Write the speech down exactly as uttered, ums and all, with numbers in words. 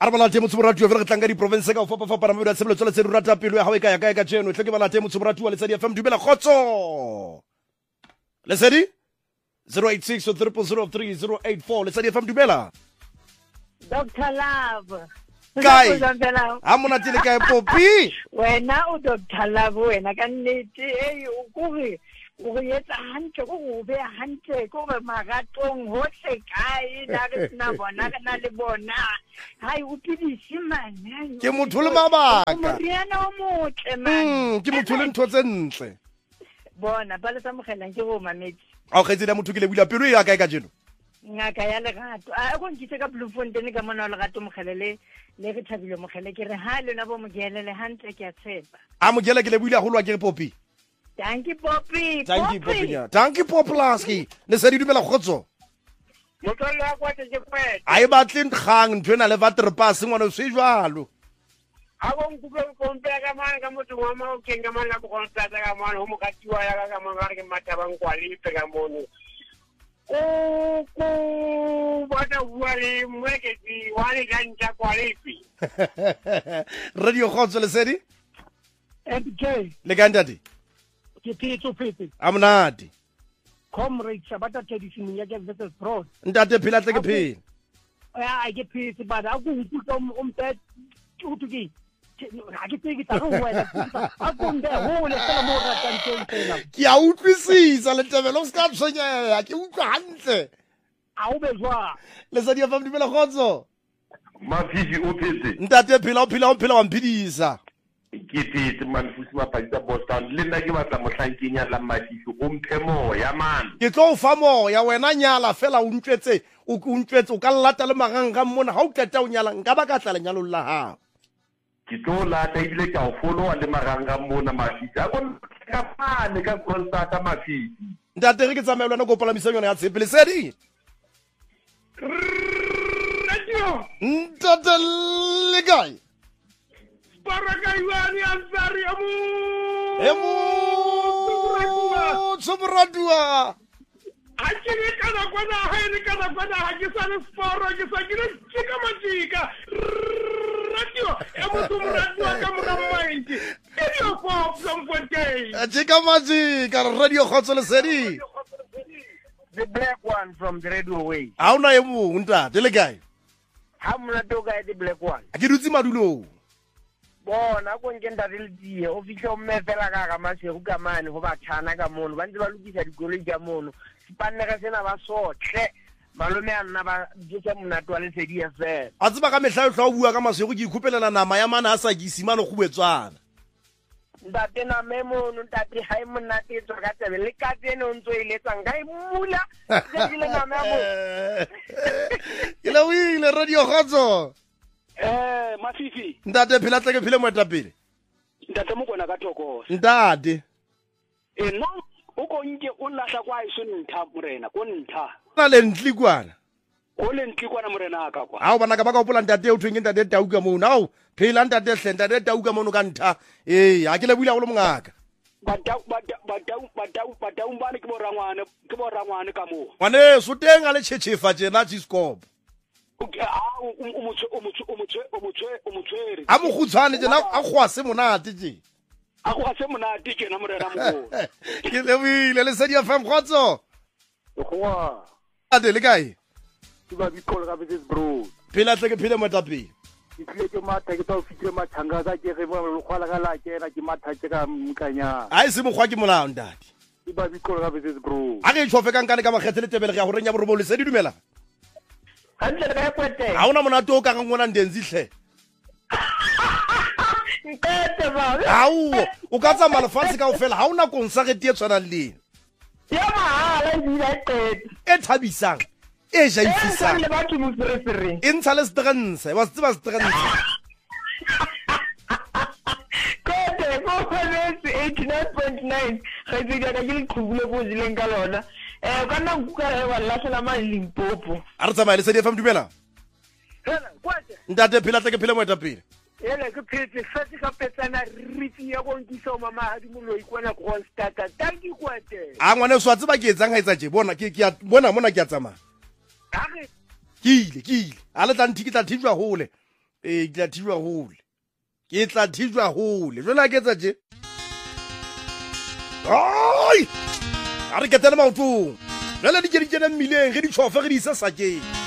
a re balate motsemoratio fela re tlang ka diprovince ka go fapa-fapana mo tshebeletso le tse di rata pelo ya gago e ka ya kae ka jeno tle ke balate motsemoratio wa Lesedi F M dumela kgotso Lesedi zero eight six zero zero three zero eight four Lesedi F M dumela Doctor Love kae ha monate le kae Popi wena o Doctor Love wena ka nnete e o kore o re etsa hantle go go be hantle go re magatong hohle kae da re sna bona kana le bona hai o pidisi man ke motho le mabaka moriana o motle man ke motho le ntho tse ntle bona ba le sa mogelang ke go mametse a o kgetse da motho ke le bula pelo ya kae ka jeno ngaka ya legato a go ntse ka Blue Fountain ka mona legato mogelele le re thabile mogele ke re ha le na bo mogelele hantle ke a tshepa a mogele ke le bula go lwa ke Popi Thank you, Poppy. Thank you, Poppy. Thank you, Poplaski. Lesedi dumela kgotso. Motlolo wa kwa tse kwetse. A e batle nkgang ntwe na le water pass ngwana se jwalo. A go nkube go mpela ka mana ka motho wa ma o kenga mana go go tsatsa ka mana ho mokatiwa ya ka mana ke mataba nkwali pe ka mono. O ko bana wale mweke di wale ganja kwalipi. Radio kgotso Lesedi? M K. Le gandadi. Ke titso pepe amnati comrade sabata tradition ya ke vete fraud ntate phila tle ke phila ya ke phisi bada a go utlwa umpe tutuki ha ke tsiki ta go wena a go nde ho le sela mo ra tanteng fela ke a utlwisisa le tebelo ska tshwenya ke utlwa hantle a o bezwa Lesedi F M dumela kgotso Mafifi o phetse ntate phila o phila o phila wa mphidisa ke tete man fusi wa patsa Boston le nna ke batla mohlankeng ya la Mafifi o mphe moya man ke tlo o fa moya wena nyala fela o ntwetse o ntwetse o ka lata le maganga mona ha o teta o nyala nka ba ka tla lenyalo la ha ke tlo lata ile ka o follow le maganga mona Mafifi a go ka pane ka konta ka Mafifi ntate re ke tsamaela na go palamisa yona ya tshepe Lesedi radio ntate le kae Parakaiwani ansari amu emu tsomoratua Akiri kana kwana haini kana kwana hakisana sporo hakisana chika majika radio emu tsomoratua kamura maindi radio pop somfotei chika majika radio kgotso Lesedi the black one from the radio way ha una emu ntate le kae ha mona toka the black one a ke dutse madulo bona go ngenda re die o fitlhe o mmefela ka ga masego ka mane go ba tshana ka mono ba ntse ba lokisa dikoloi ka mono sipanega sena ba sotle malome a nna ba ditse monate wa Lesedi F M a tseba ka mehla o bua ka masego ke ikhupelela nama ya mana a sa ke isimane go betswana ntate na memo ntate ha e monate tswa ka tsebe le ka tsene o ntso ile tsang ga e mula se dile nama mo ke la wile radio kgotso Eh Mafifi ntate phila tle ke phile mo etapele ntate mo kona ka tokosa ntate eh no o ko nke o lahla kwa iso ntha morena ko ntha na le ntli kwana o le ntli kwana morena ka kwa ha o bana ka ba ka opola ntate o thweng ntate tauka mo na o phila ntate hle ntate tauka mo no ka ntha eh ha ke le bula go le mongaka bata bata bata bata bata umbane ke borangwane ke borangwane ka mo wane so teng a le tshetshefa tsena tsiscope a mo khutsane tsena a khwase monate tje a khwase monate tjena morena mo ke le bile Lesedi F M kgotso goa a de le kae ke ba bikolo ka business bro phila tle ke phile mo etapele ke tle ke matha ke tao fitle mathanga ka ke ge mo khwala ka la ke na ke matha ke ka mkanya a se mogwa ke molao ntate ke ba bikolo ka business bro a ke tshofe ka nkane ka makgethele tebele ga go renya borobo Lesedi dumela hantle ka kwete ha ona monate o ka ga ngwana ndenzihle nkete ba Au, o ka tsa malefase ka ofela ha ona konsagete e tshwana le ya mahala dira qete e thabisang e jaifisang le batho mo ferefere e ntsha le strense wa tseba strense kote go khonetse eighty-nine point nine ga dira ka ke khubule go zileng ka lona eh kana nkuka re wa lasela ma Limpopo a re tsamaile Lesedi F M dumela hela kwate ntate phila tle ke phile mo etapele ele ke phetse fetse ka petsana riti ya go nkiso mama ha di moloi kwana go stata tanki kwate a ngwane so a tseba ke etsang ha etsa je bona ke ke bona mona ke a tsamaya age ke ile ke ile a le tla nthiki tla thijwa hole ee ke tla thijwa hole ke tla thijwa hole jwale a ke etsa tje ai a re ketele maotong jwale di ke di kena mmileng ge di tšhofa ge di isa sakeng